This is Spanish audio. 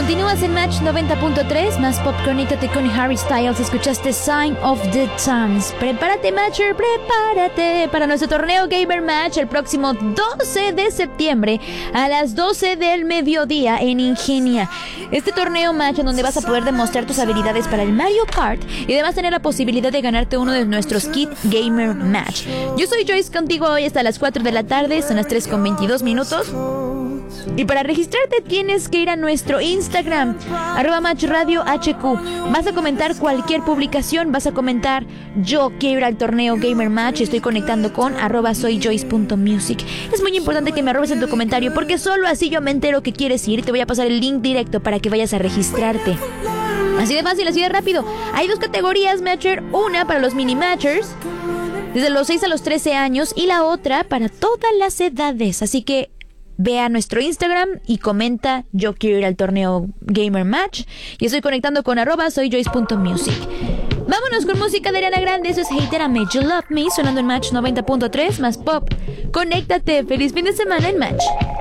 Continúas en Match 90.3, más pop. Conéctate con Harry Styles. Escuchaste Sign of the Times. Prepárate, Matcher, prepárate para nuestro torneo Gamer Match el próximo 12 de septiembre a las 12 del mediodía en Ingenia. Este torneo Match en donde vas a poder demostrar tus habilidades para el Mario Kart y además tener la posibilidad de ganarte uno de nuestros kit Gamer Match. Yo soy Joyce contigo hoy hasta las 4 de la tarde, son las 3:22. Y para registrarte tienes que ir a nuestro Instagram, @MatchRadioHQ. Vas a comentar cualquier publicación, vas a comentar yo quiero ir al torneo Gamer Match, estoy conectando con @soyjoyce.music. Es muy importante que me arrobes en tu comentario porque solo así yo me entero que quieres ir y te voy a pasar el link directo para que vayas a registrarte. Así de fácil, así de rápido. Hay dos categorías, Matcher, una para los mini Matchers desde los 6 a los 13 años y la otra para todas las edades, así que ve a nuestro Instagram y comenta yo quiero ir al torneo Gamer Match y estoy conectando con @soyjoyce.music. Vámonos con música de Ariana Grande, eso es Hater I Made You Love Me, sonando en Match 90.3 más pop. Conéctate, feliz fin de semana en Match.